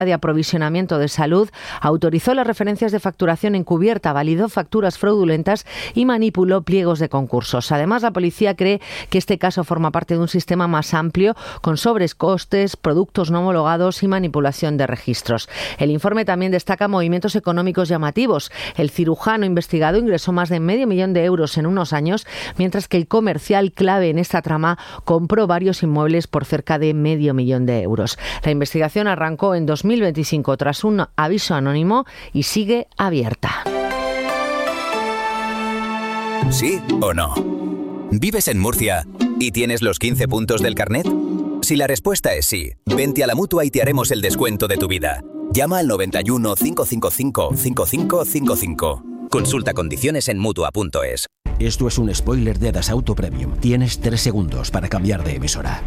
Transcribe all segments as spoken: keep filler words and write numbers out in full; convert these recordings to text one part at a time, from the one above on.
de Aprovisionamiento de Salud autorizó las referencias de facturación encubierta, validó facturas fraudulentas y manipuló pliegos de concursos. Además, la policía cree que este caso forma parte de un sistema más amplio con sobrecostes, productos no homologados y manipulación de registros. El informe también destaca movimientos económicos llamativos. El cirujano investigado ingresó más de medio millón de euros en unos años, mientras que el comercial clave en esta trama compró varios inmuebles por cerca de medio millón de euros. La investigación arrancó en dos mil veinticinco tras un aviso anónimo y sigue abierta. ¿Sí o no? ¿Vives en Murcia y tienes los quince puntos del carnet? Si la respuesta es sí, vente a la Mutua y te haremos el descuento de tu vida. Llama al noventa y uno, cinco cinco cinco, cinco cinco cinco cinco. Consulta condiciones en Mutua punto es. Esto es un spoiler de Dasauto Premium. Tienes tres segundos para cambiar de emisora.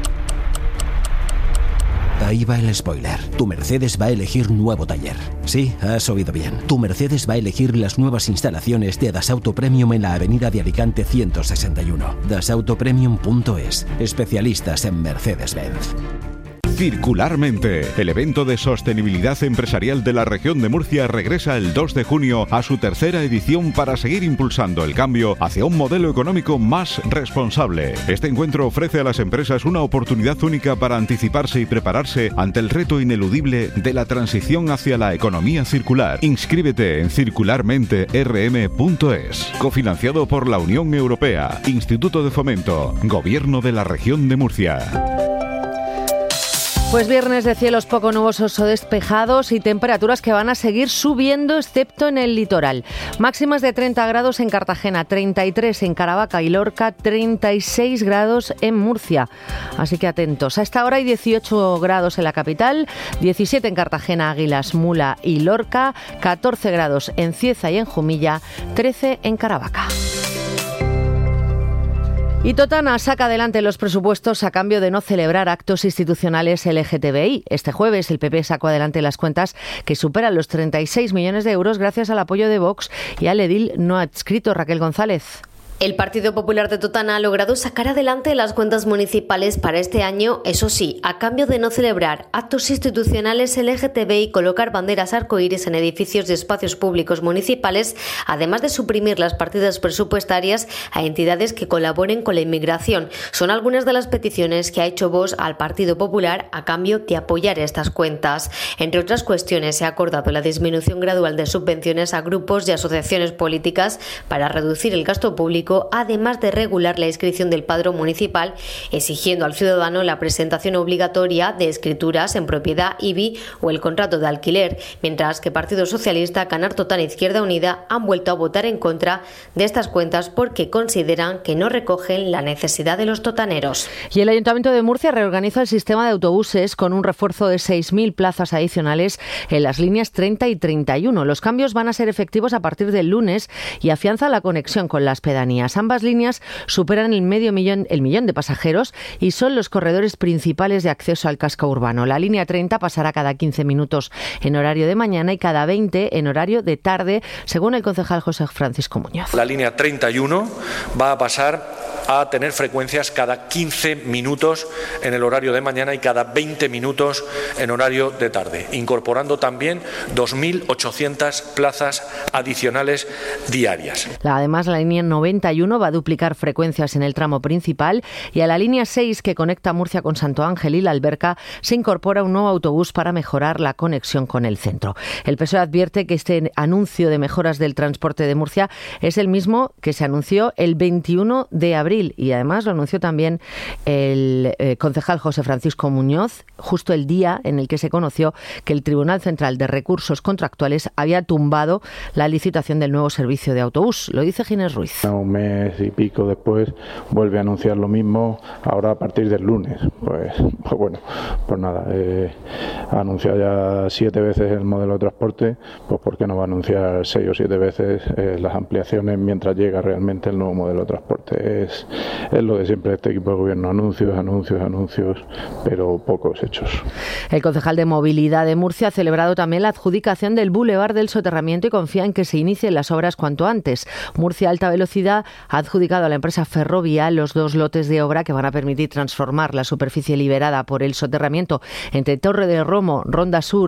Ahí va el spoiler. Tu Mercedes va a elegir nuevo taller. Sí, has oído bien. Tu Mercedes va a elegir las nuevas instalaciones de Dasauto Premium en la avenida de Alicante ciento sesenta y uno. Dasauto Premium punto es. Especialistas en Mercedes-Benz. Circularmente, el evento de sostenibilidad empresarial de la región de Murcia regresa el dos de junio a su tercera edición para seguir impulsando el cambio hacia un modelo económico más responsable. Este encuentro ofrece a las empresas una oportunidad única para anticiparse y prepararse ante el reto ineludible de la transición hacia la economía circular. Inscríbete en circularmente erre eme punto es. Cofinanciado por la Unión Europea, Instituto de Fomento, Gobierno de la Región de Murcia. Pues viernes de cielos poco nubosos o despejados y temperaturas que van a seguir subiendo excepto en el litoral. Máximas de treinta grados en Cartagena, treinta y tres en Caravaca y Lorca, treinta y seis grados en Murcia. Así que atentos. A esta hora hay dieciocho grados en la capital, diecisiete en Cartagena, Águilas, Mula y Lorca, catorce grados en Cieza y en Jumilla, trece en Caravaca. Y Totana saca adelante los presupuestos a cambio de no celebrar actos institucionales ele ge te be i. Este jueves el pe pe sacó adelante las cuentas que superan los treinta y seis millones de euros gracias al apoyo de Vox y al edil no adscrito Raquel González. El Partido Popular de Totana ha logrado sacar adelante las cuentas municipales para este año, eso sí, a cambio de no celebrar actos institucionales ele ge te be i y colocar banderas arcoíris en edificios de espacios públicos municipales, además de suprimir las partidas presupuestarias a entidades que colaboren con la inmigración. Son algunas de las peticiones que ha hecho Vox al Partido Popular a cambio de apoyar estas cuentas. Entre otras cuestiones, se ha acordado la disminución gradual de subvenciones a grupos y asociaciones políticas para reducir el gasto público, además de regular la inscripción del padrón municipal, exigiendo al ciudadano la presentación obligatoria de escrituras en propiedad, I B I o el contrato de alquiler, mientras que Partido Socialista, Canar Totana e Izquierda Unida han vuelto a votar en contra de estas cuentas porque consideran que no recogen la necesidad de los totaneros. Y el Ayuntamiento de Murcia reorganiza el sistema de autobuses con un refuerzo de seis mil plazas adicionales en las líneas treinta y treinta y uno. Los cambios van a ser efectivos a partir del lunes y afianza la conexión con las pedanías. Ambas líneas superan el medio millón, el millón de pasajeros y son los corredores principales de acceso al casco urbano. La línea treinta pasará cada quince minutos en horario de mañana y cada veinte en horario de tarde, según el concejal José Francisco Muñoz. La línea treinta y uno va a pasar a tener frecuencias cada quince minutos en el horario de mañana y cada veinte minutos en horario de tarde, incorporando también dos mil ochocientas plazas adicionales diarias. Además, la línea noventa y uno va a duplicar frecuencias en el tramo principal y a la línea seis, que conecta Murcia con Santo Ángel y La Alberca, se incorpora un nuevo autobús para mejorar la conexión con el centro. El pe soe advierte que este anuncio de mejoras del transporte de Murcia es el mismo que se anunció el veintiuno de abril y además lo anunció también el eh, concejal José Francisco Muñoz justo el día en el que se conoció que el Tribunal Central de Recursos Contractuales había tumbado la licitación del nuevo servicio de autobús. Lo dice Ginés Ruiz. Un mes y pico después vuelve a anunciar lo mismo, ahora a partir del lunes. Pues, pues bueno, pues nada, eh, ha anunciado ya siete veces el modelo de transporte, pues ¿por qué no va a anunciar seis o siete veces eh, las ampliaciones mientras llega realmente el nuevo modelo de transporte? Es es lo de siempre este equipo de gobierno, anuncios, anuncios, anuncios, pero pocos hechos. El concejal de Movilidad de Murcia ha celebrado también la adjudicación del Boulevard del Soterramiento y confía en que se inicien las obras cuanto antes. Murcia Alta Velocidad ha adjudicado a la empresa Ferrovia los dos lotes de obra que van a permitir transformar la superficie liberada por el soterramiento entre Torre de Romo, Ronda Sur